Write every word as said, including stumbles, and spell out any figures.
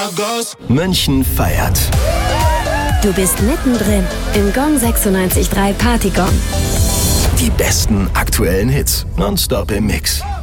München feiert. Du bist mittendrin im Gong sechsundneunzig Komma drei Partygong. Die besten aktuellen Hits nonstop im Mix.